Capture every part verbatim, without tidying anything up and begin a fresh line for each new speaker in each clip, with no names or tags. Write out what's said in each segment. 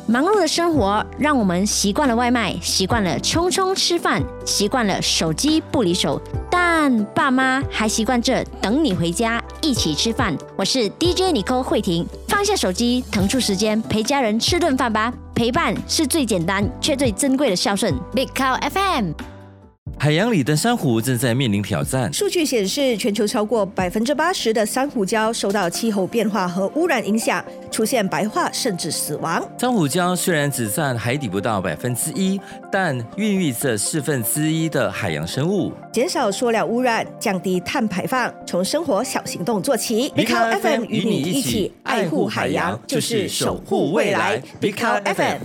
忙碌的生活让我们习惯了外卖，习惯了匆匆吃饭，习惯了手机不离手，但爸妈还习惯着等你回家一起吃饭。我是 D J Nicole 慧婷，放下手机，腾出时间陪家人吃顿饭吧。陪伴是最简单却最珍贵的孝顺。Big Cow F M。
海洋里的珊瑚正在面临挑战。
数据显示，全球超过百分之八十的珊瑚礁受到气候变化和污染影响，出现白化甚至死亡。
珊瑚礁虽然只占海底不到百分之一，但孕育着四分之一的海洋生物。
减少塑料污染，降低碳排放，从生活小行动做起。Big Cow F M 与你一起爱护海洋，就是守护未来。Big Cow F M。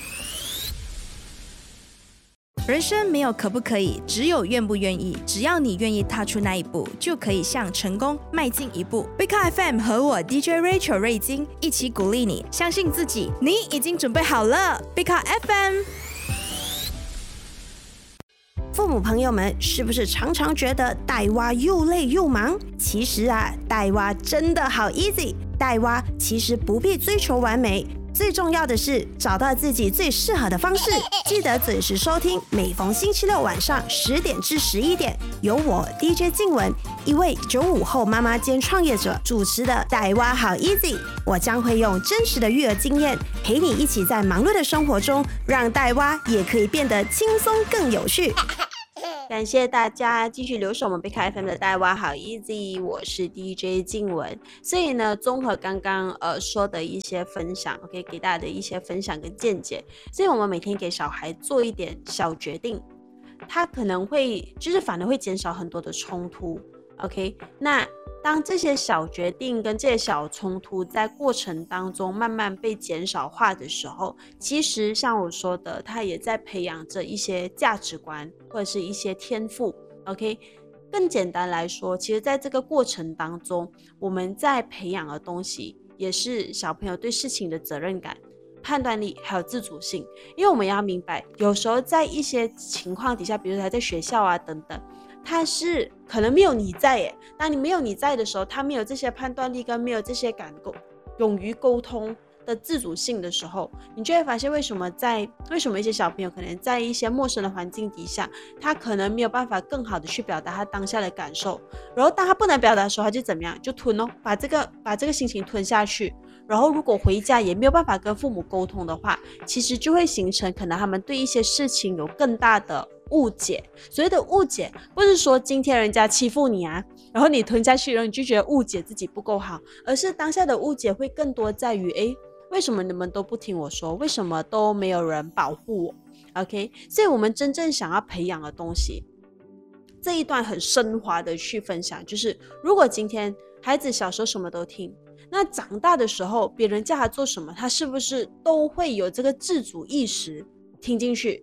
人生没有可不可以，只有愿不愿意。只要你愿意踏出那一步，就可以向成功迈进一步。Big Cow F M 和我 D J Rachel 瑞金一起鼓励你，相信自己，你已经准备好了。Big Cow F M。父母朋友们，是不是常常觉得带娃又累又忙？其实啊，带娃真的好 easy。带娃其实不必追求完美。最重要的是找到自己最适合的方式，记得准时收听，每逢星期六晚上十点至十一点，由我 D J 静雯，一位九五后妈妈兼创业者主持的带娃好 easy。我将会用真实的育儿经验，陪你一起在忙碌的生活中，让带娃也可以变得轻松更有趣。感谢大家继续留守我们 Big Cow F M 的带娃好 easy， 我是 D J 静雯。所以呢，综合刚刚呃说的一些分享 ，OK， 给大家的一些分享跟见解，所以我们每天给小孩做一点小决定，他可能会就是反而会减少很多的冲突 ，OK， 那。当这些小决定跟这些小冲突在过程当中慢慢被减少化的时候，其实像我说的，它也在培养着一些价值观或者是一些天赋 OK， 更简单来说，其实在这个过程当中我们在培养的东西也是小朋友对事情的责任感、判断力还有自主性。因为我们要明白，有时候在一些情况底下，比如说他在学校啊等等，他是可能没有你在耶，当你没有你在的时候，他没有这些判断力跟没有这些敢沟勇于沟通的自主性的时候，你就会发现为什么在为什么一些小朋友可能在一些陌生的环境底下，他可能没有办法更好的去表达他当下的感受，然后当他不能表达的时候，他就怎么样，就吞哦，把这个把这个心情吞下去，然后如果回家也没有办法跟父母沟通的话，其实就会形成可能他们对一些事情有更大的误解。所谓的误解不是说今天人家欺负你啊，然后你吞下去，然后你就觉得误解自己不够好，而是当下的误解会更多在于诶，为什么你们都不听我说，为什么都没有人保护我 OK， 所以我们真正想要培养的东西，这一段很升华的去分享，就是如果今天孩子小时候什么都听，那长大的时候别人叫他做什么，他是不是都会有这个自主意识听进去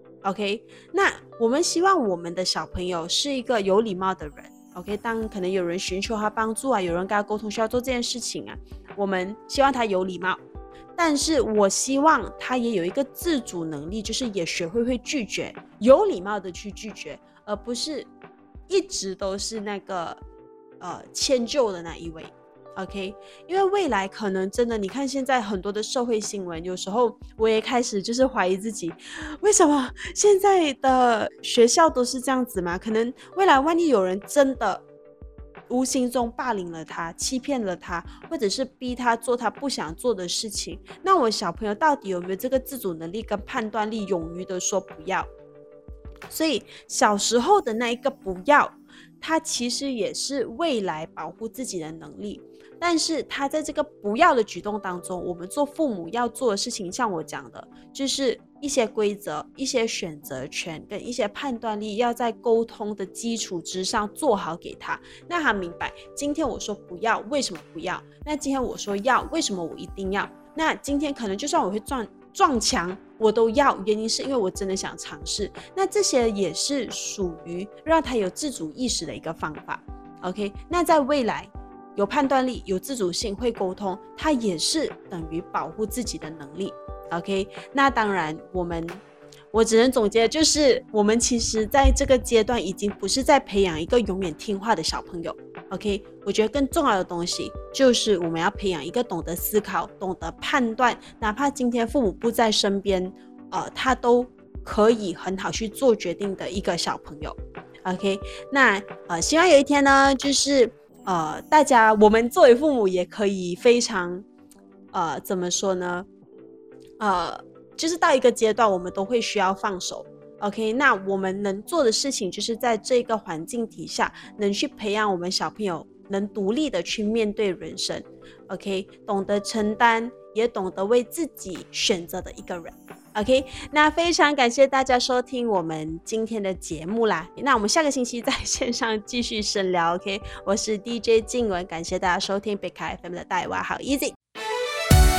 OK， 那我们希望我们的小朋友是一个有礼貌的人 OK， 当可能有人寻求他帮助啊，有人跟他沟通需要做这件事情啊，我们希望他有礼貌，但是我希望他也有一个自主能力，就是也学会会拒绝，有礼貌的去拒绝，而不是一直都是那个呃迁就的那一位OK， 因为未来可能真的，你看现在很多的社会新闻，有时候我也开始就是怀疑自己，为什么现在的学校都是这样子嘛？可能未来万一有人真的无形中霸凌了他，欺骗了他，或者是逼他做他不想做的事情，那我小朋友到底有没有这个自主能力跟判断力，勇于的说不要？所以小时候的那一个不要，他其实也是未来保护自己的能力。但是他在这个不要的举动当中，我们做父母要做的事情，像我讲的，就是一些规则、一些选择权跟一些判断力，要在沟通的基础之上做好给他。那他明白，今天我说不要，为什么不要？那今天我说要，为什么我一定要？那今天可能就算我会撞撞墙，我都要，原因是因为我真的想尝试。那这些也是属于让他有自主意识的一个方法。OK， 那在未来，有判断力、有自主性、会沟通，它也是等于保护自己的能力 OK， 那当然我们我只能总结，就是我们其实在这个阶段已经不是在培养一个永远听话的小朋友， OK， 我觉得更重要的东西就是我们要培养一个懂得思考、懂得判断，哪怕今天父母不在身边，呃，他都可以很好去做决定的一个小朋友。OK， 那呃，希望有一天呢，就是呃，大家我们作为父母也可以非常呃，怎么说呢？呃，就是到一个阶段，我们都会需要放手。OK， 那我们能做的事情就是在这个环境底下，能去培养我们小朋友能独立的去面对人生。OK， 懂得承担，也懂得为自己选择的一个人。OK， 那非常感谢大家收听我们今天的节目啦。那我们下个星期在线上继续深聊。OK， 我是 D J 静雯，感谢大家收听北卡 F M 的带娃好 easy。